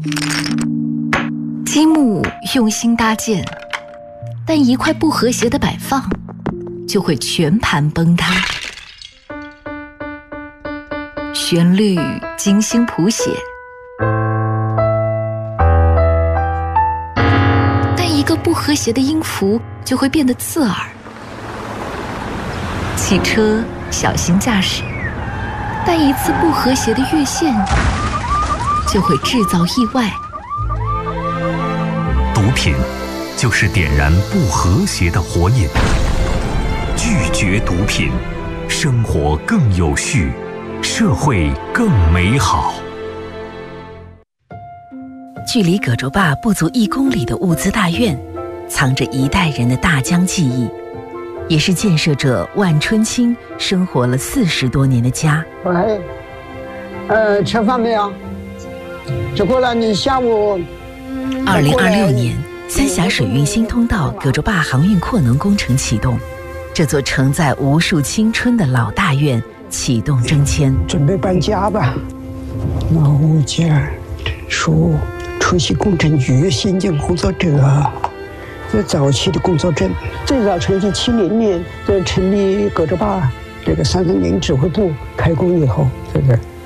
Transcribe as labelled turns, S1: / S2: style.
S1: 积木用心搭建，但一块不和谐的摆放，就会全盘崩塌。旋律精心谱写，但一个不和谐的音符就会变得刺耳。汽车小心驾驶，但一次不和谐的越线就会制造意外。
S2: 毒品就是点燃不和谐的火引，拒绝毒品，生活更有序，社会更美好。
S3: 距离葛洲坝不足1公里的物资大院，藏着一代人的大江记忆，也是建设者万春青生活了40多年的家。
S4: 喂，吃饭没有？吃过了，你下午。
S3: 2026年，三峡水运新通道葛洲坝航运扩能工程启动，这座承载无数青春的老大院启动征迁。
S4: 准备搬家吧。老物件属出席工程局新建工作者。这早期的工作证，最早成立70年，这成立葛洲坝这个330指挥部开工以后，对不对？